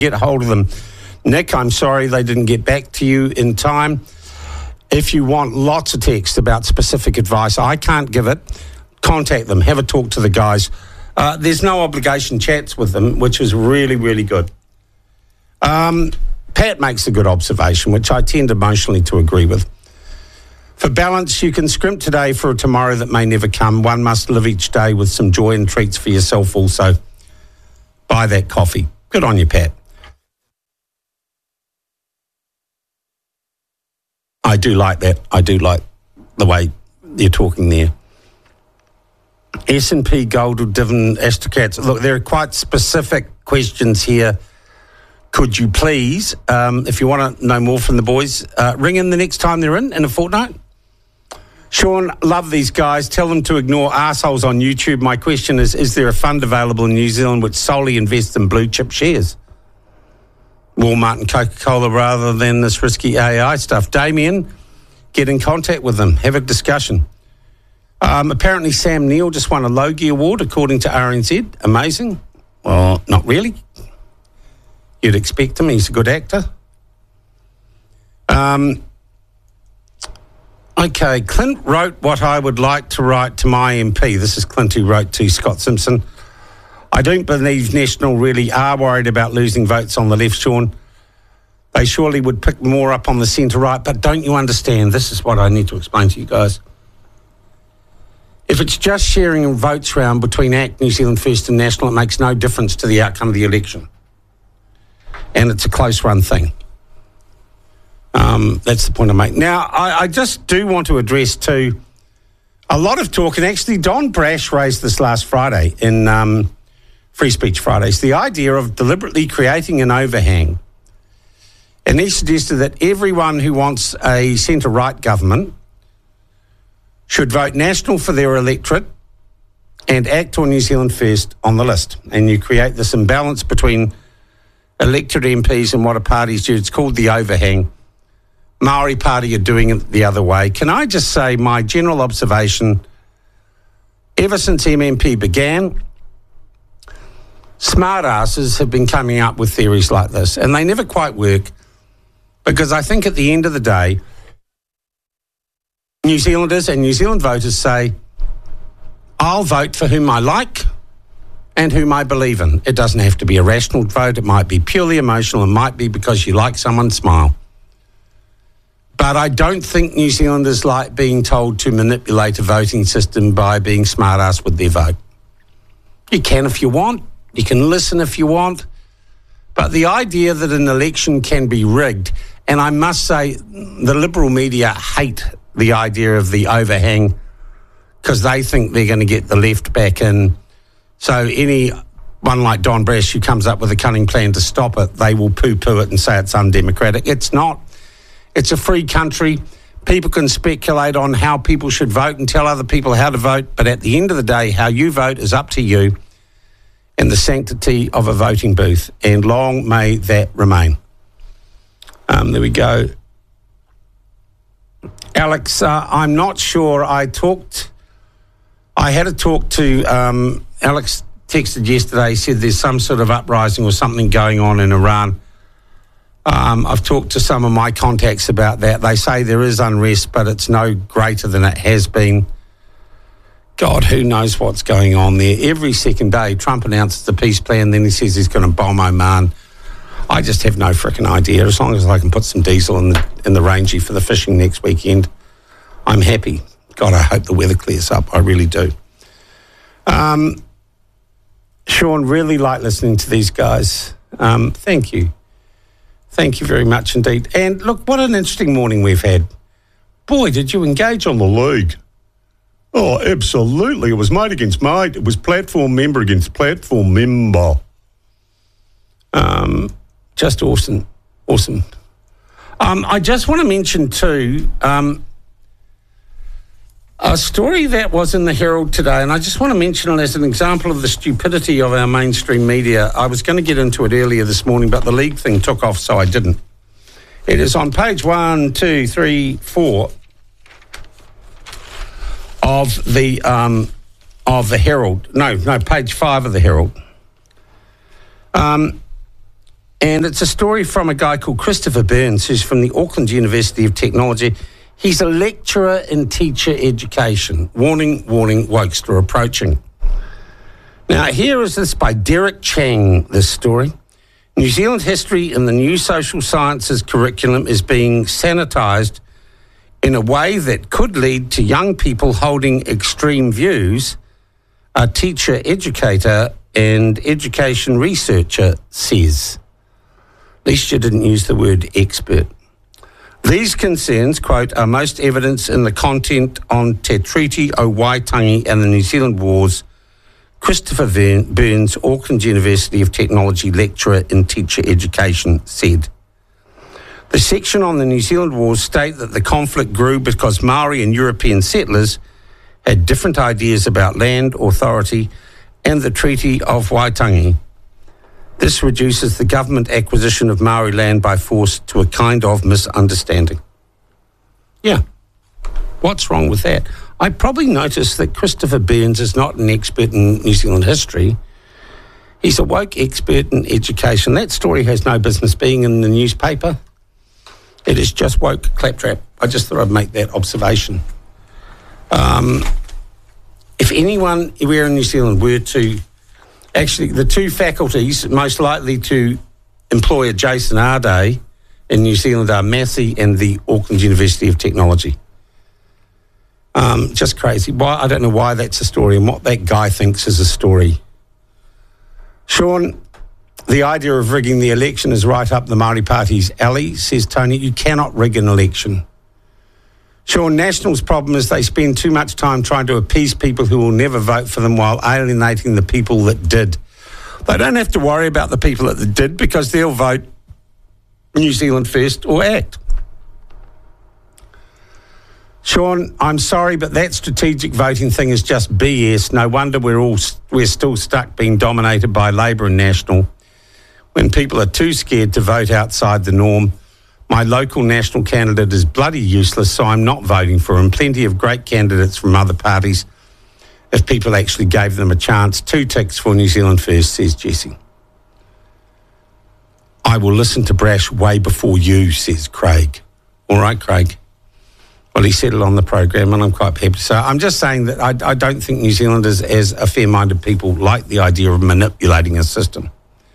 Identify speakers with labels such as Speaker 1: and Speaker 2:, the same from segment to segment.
Speaker 1: get hold of them. Nick, I'm sorry they didn't get back to you in time. If you want lots of text about specific advice, I can't give it. Contact them. Have a talk to the guys. There's no obligation chats with them, which is really, really good. Pat makes a good observation, which I tend emotionally to agree with. For balance, you can scrimp today for a tomorrow that may never come. One must live each day with some joy and treats for yourself also. Buy that coffee. Good on you, Pat. I do like that. I do like the way you're talking there. S&P Gold or dividend Astrocats. Look, there are quite specific questions here. Could you please, if you want to know more from the boys, ring in the next time they're in a fortnight? Sean, love these guys. Tell them to ignore arseholes on YouTube. My question is there a fund available in New Zealand which solely invests in blue chip shares? Walmart and Coca-Cola rather than this risky AI stuff. Damien, get in contact with them. Have a discussion. Apparently Sam Neill just won a Logie Award according to RNZ. Amazing. Well, not really. You'd expect him. He's a good actor. Okay, Clint wrote what I would like to write to my MP. This is Clint who wrote to Scott Simpson. I don't believe National really are worried about losing votes on the left, Sean. They surely would pick more up on the centre-right, but don't you understand? This is what I need to explain to you guys. If it's just sharing votes around between ACT, New Zealand First and National, it makes no difference to the outcome of the election. And it's a close-run thing. That's the point I make. Now, I just do want to address, too, a lot of talk, and actually Don Brash raised this last Friday in Free Speech Fridays, the idea of deliberately creating an overhang. And he suggested that everyone who wants a centre-right government should vote National for their electorate and ACT or New Zealand First on the list. And you create this imbalance between elected MPs and what a party's do. It's called the overhang. Maori Party are doing it the other way. Can I just say my general observation, ever since MMP began, smartasses have been coming up with theories like this, and they never quite work, because I think at the end of the day, New Zealanders and New Zealand voters say, I'll vote for whom I like and whom I believe in. It doesn't have to be a rational vote. It might be purely emotional. It might be because you like someone's smile. But I don't think New Zealanders like being told to manipulate a voting system by being smart-ass with their vote. You can if you want. You can listen if you want. But the idea that an election can be rigged, and I must say the Liberal media hate the idea of the overhang because they think they're going to get the left back in. So anyone like Don Brash who comes up with a cunning plan to stop it, they will poo-poo it and say it's undemocratic. It's not. It's a free country. People can speculate on how people should vote and tell other people how to vote, but at the end of the day, how you vote is up to you in the sanctity of a voting booth, and long may that remain. There we go. Alex, I'm not sure. I had a talk to, Alex texted yesterday, said there's some sort of uprising or something going on in Iran. I've talked to some of my contacts about that. They say there is unrest, but it's no greater than it has been. God, who knows what's going on there. Every second day, Trump announces the peace plan, then he says he's going to bomb Oman. I just have no frickin' idea. As long as I can put some diesel in the Rangy for the fishing next weekend, I'm happy. God, I hope the weather clears up. I really do. Sean, really like listening to these guys. Thank you. Thank you very much indeed. And look, what an interesting morning we've had. Boy, did you engage on the league. Oh, absolutely. It was mate against mate. It was platform member against platform member. Just awesome. Awesome. I just want to mention too, a story that was in the Herald today, and I just want to mention it as an example of the stupidity of our mainstream media. I was going to get into it earlier this morning, but the league thing took off, so I didn't. It is on page 1, 2, 3, 4 of the Herald. No, page 5 of the Herald. And it's a story from a guy called Christopher Burns, who's from the Auckland University of Technology. He's a lecturer in teacher education. Warning, warning, wokester approaching. Now, here is this by Derek Chang, this story. New Zealand history in the new social sciences curriculum is being sanitised in a way that could lead to young people holding extreme views, a teacher educator and education researcher says. At least you didn't use the word expert. These concerns, quote, are most evident in the content on Te Treaty o Waitangi and the New Zealand Wars, Christopher Burns, Auckland University of Technology lecturer in teacher education, said. The section on the New Zealand Wars state that the conflict grew because Maori and European settlers had different ideas about land, authority, and the Treaty of Waitangi. This reduces the government acquisition of Maori land by force to a kind of misunderstanding. Yeah, what's wrong with that? I probably noticed that Christopher Burns is not an expert in New Zealand history. He's a woke expert in education. That story has no business being in the newspaper. It is just woke claptrap. I just thought I'd make that observation. If anyone anywhere in New Zealand were to... Actually, the two faculties most likely to employ a Jason Arday in New Zealand are Massey and the Auckland University of Technology. Just crazy. Why? I don't know why that's a story and what that guy thinks is a story. Sean, the idea of rigging the election is right up the Māori Party's alley, says Tony. You cannot rig an election. Sean, National's problem is they spend too much time trying to appease people who will never vote for them while alienating the people that did. They don't have to worry about the people that did because they'll vote New Zealand First or ACT. Sean, I'm sorry, but that strategic voting thing is just BS. No wonder we're still stuck being dominated by Labour and National when people are too scared to vote outside the norm. My local National candidate is bloody useless, so I'm not voting for him. Plenty of great candidates from other parties if people actually gave them a chance. 2 ticks for New Zealand First, says Jesse. I will listen to Brash way before you, says Craig. All right, Craig. Well, he said it on the program, and I'm quite happy. So I'm just saying that I don't think New Zealanders, as a fair-minded people, like the idea of manipulating a system.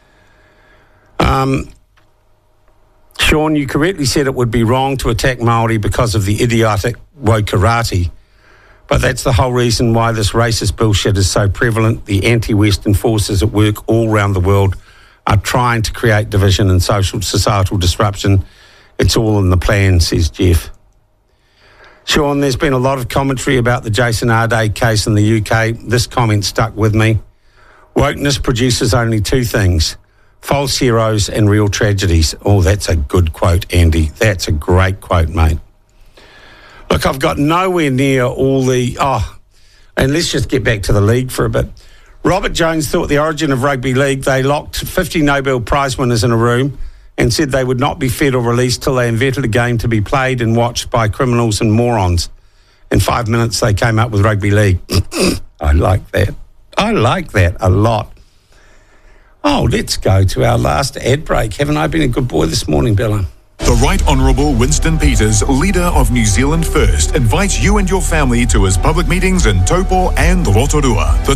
Speaker 1: Sean, you correctly said it would be wrong to attack Māori because of the idiotic wokerati, but that's the whole reason why this racist bullshit is so prevalent. The anti-Western forces at work all around the world are trying to create division and societal disruption. It's all in the plan, says Jeff. Sean, there's been a lot of commentary about the Jason Arday case in the UK. This comment stuck with me. Wokeness produces only 2 things: false heroes and real tragedies. Oh, that's a good quote, Andy. That's a great quote, mate. Look, I've got nowhere near all the... and let's just get back to the league for a bit. Robert Jones thought the origin of rugby league, they locked 50 Nobel Prize winners in a room and said they would not be fed or released till they invented a game to be played and watched by criminals and morons. In 5 minutes, they came up with rugby league. I like that. I like that a lot. Oh, let's go to our last ad break. Haven't I been a good boy this morning, Bella?
Speaker 2: The Right Honourable Winston Peters, leader of New Zealand First, invites you and your family to his public meetings in Taupo and Rotorua.